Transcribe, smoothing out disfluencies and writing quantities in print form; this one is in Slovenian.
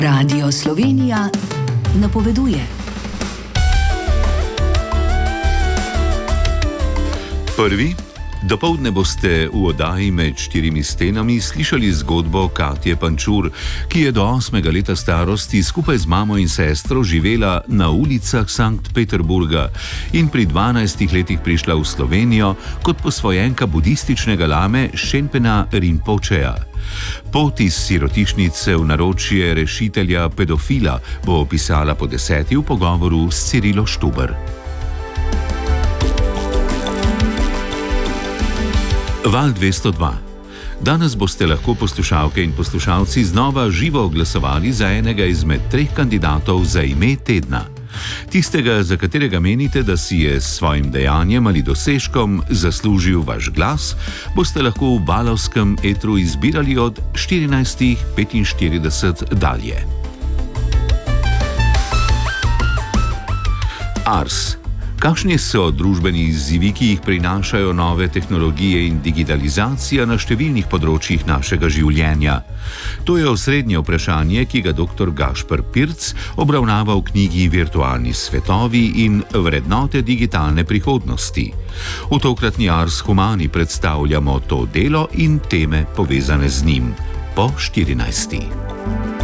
Radio Slovenija napoveduje. Prvi, dopoldne boste v oddaji Med štirimi stenami slišali zgodbo Katje Pančur, ki je do 8. leta starosti skupaj z mamo in sestro živela na ulicah Sankt Peterburga in pri 12 letih prišla v Slovenijo kot posvojenka budističnega lame Šenpena Rinpočeja. Pot iz sirotišnice v naročje rešitelja pedofila bo opisala po 10. v pogovoru s Cirilo Štuber. Val 202. Danes boste lahko poslušalke in poslušalci znova živo glasovali za enega izmed 3 kandidatov za ime tedna. Tistega, za katerega menite, da si je s svojim dejanjem ali dosežkom zaslužil vaš glas, boste lahko v valovskem etru izbirali od 14:45 dalje. Ars. Kakšni so družbeni izzivi, ki jih prinašajo nove tehnologije in digitalizacija na številnih področjih našega življenja? To je osrednje vprašanje, ki ga dr. Gašper Pirc obravnava v knjigi Virtualni svetovi in vrednote digitalne prihodnosti. V tokratni Ars Humani predstavljamo to delo in teme povezane z njim. Po 14.